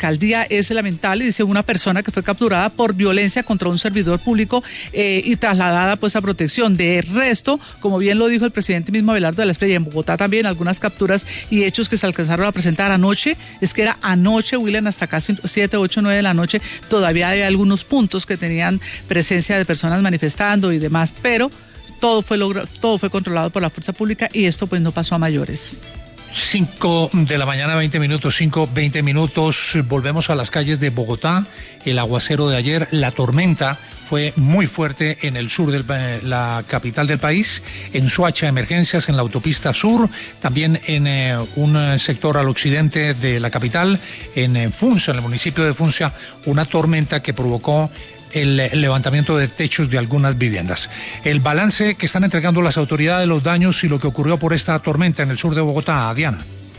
alcaldía es lamentable. Dice una persona que fue capturada por violencia contra un servidor público y trasladada pues a protección. De resto, como bien lo dijo el presidente mismo Abelardo de la Espriella, en Bogotá también algunas capturas y hechos que se alcanzaron a presentar anoche. Es que era anoche, William, hasta casi 7, 8, 9 de la noche. Todavía hay algunos puntos que tenían presencia de personas manifestando y demás, pero todo fue controlado por la fuerza pública y esto pues no pasó a mayores. 5 de la mañana, 20 minutos, 20 minutos. Volvemos a las calles de Bogotá. El aguacero de ayer, la tormenta fue muy fuerte en el sur de la capital del país. En Soacha, emergencias en la autopista sur. También en un sector al occidente de la capital, en Funza, en el municipio de Funza, una tormenta que provocó el levantamiento de techos de algunas viviendas. El balance que están entregando las autoridades, los daños y lo que ocurrió por esta tormenta en el sur de Bogotá, Diana.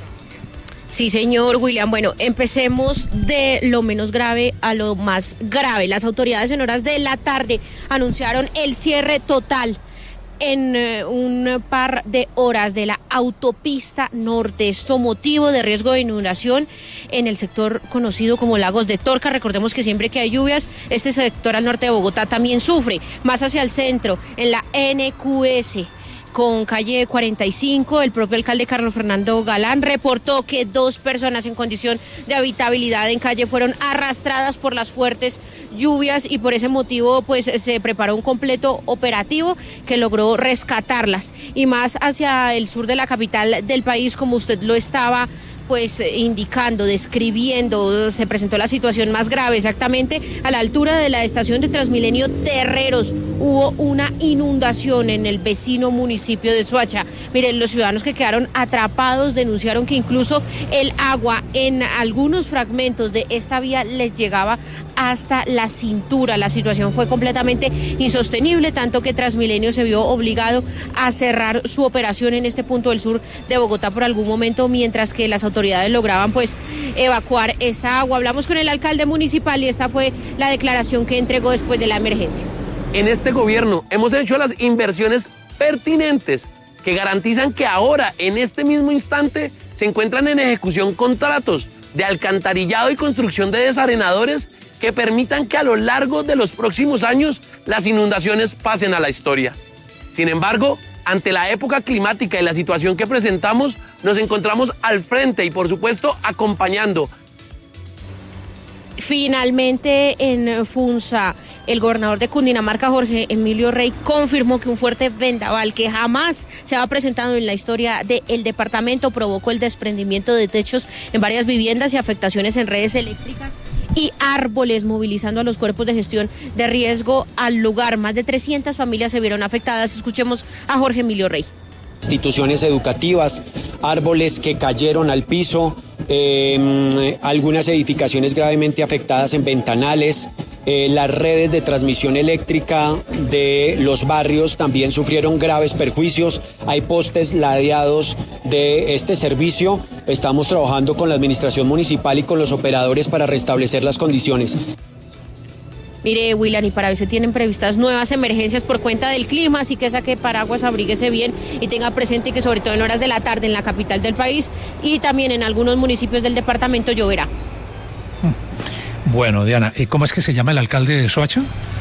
Sí, señor William. Bueno, empecemos de lo menos grave a lo más grave. Las autoridades en horas de la tarde anunciaron el cierre total en un par de horas de la autopista norte. Esto motivo de riesgo de inundación en el sector conocido como Lagos de Torca. Recordemos que siempre que hay lluvias, este sector al norte de Bogotá también sufre. Más hacia el centro, en la NQS, con calle 45, el propio alcalde Carlos Fernando Galán reportó que 2 personas en condición de habitabilidad en calle fueron arrastradas por las fuertes lluvias y por ese motivo pues se preparó un completo operativo que logró rescatarlas. Y más hacia el sur de la capital del país, como usted lo estaba pues indicando, describiendo, se presentó la situación más grave, exactamente a la altura de la estación de Transmilenio Terreros. Hubo una inundación en el vecino municipio de Soacha. Miren, los ciudadanos que quedaron atrapados denunciaron que incluso el agua en algunos fragmentos de esta vía les llegaba hasta la cintura. La situación fue completamente insostenible, tanto que Transmilenio se vio obligado a cerrar su operación en este punto del sur de Bogotá por algún momento, mientras que las autoridades lograban pues evacuar esta agua. Hablamos con el alcalde municipal y esta fue la declaración que entregó después de la emergencia. En este gobierno hemos hecho las inversiones pertinentes que garantizan que ahora, en este mismo instante, se encuentran en ejecución contratos de alcantarillado y construcción de desarenadores que permitan que a lo largo de los próximos años las inundaciones pasen a la historia. Sin embargo, ante la época climática y la situación que presentamos, nos encontramos al frente y, por supuesto, acompañando. Finalmente, en Funza, el gobernador de Cundinamarca, Jorge Emilio Rey, confirmó que un fuerte vendaval que jamás se había presentado en la historia del departamento provocó el desprendimiento de techos en varias viviendas y afectaciones en redes eléctricas y árboles, movilizando a los cuerpos de gestión de riesgo al lugar. Más de 300 familias se vieron afectadas. Escuchemos a Jorge Emilio Rey. Instituciones educativas, árboles que cayeron al piso, algunas edificaciones gravemente afectadas en ventanales, las redes de transmisión eléctrica de los barrios también sufrieron graves perjuicios. Hay postes ladeados de este servicio. Estamos trabajando con la administración municipal y con los operadores para restablecer las condiciones. Mire, William, y para hoy se tienen previstas nuevas emergencias por cuenta del clima, así que saque paraguas, abríguese bien y tenga presente que sobre todo en horas de la tarde en la capital del país y también en algunos municipios del departamento lloverá. Bueno, Diana, ¿cómo es que se llama el alcalde de Soacha?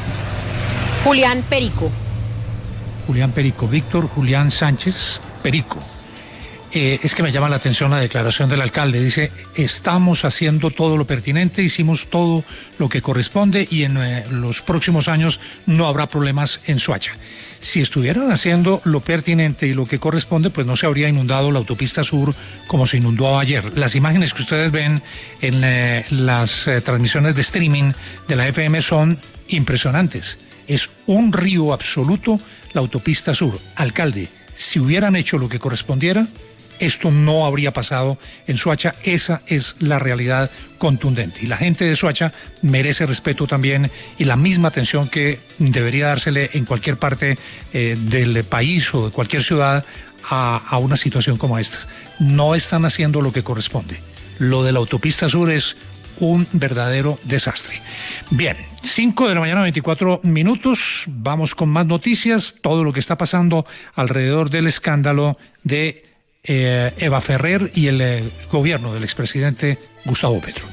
Julián Perico. Julián Perico, Víctor Julián Sánchez Perico. Es que me llama la atención la declaración del alcalde. Dice, estamos haciendo todo lo pertinente, hicimos todo lo que corresponde y en los próximos años no habrá problemas en Soacha. Si estuvieran haciendo lo pertinente y lo que corresponde, pues no se habría inundado la autopista sur como se inundó ayer. Las imágenes que ustedes ven en las transmisiones de streaming de la FM son impresionantes. Es un río absoluto la autopista sur. Alcalde, si hubieran hecho lo que correspondiera, esto no habría pasado en Soacha. Esa es la realidad contundente. Y la gente de Soacha merece respeto también y la misma atención que debería dársele en cualquier parte del país o de cualquier ciudad a una situación como esta. No están haciendo lo que corresponde. Lo de la autopista sur es un verdadero desastre. Bien, 5 de la mañana, 24 minutos. Vamos con más noticias. Todo lo que está pasando alrededor del escándalo de Eva Ferrer y el gobierno del expresidente Gustavo Petro.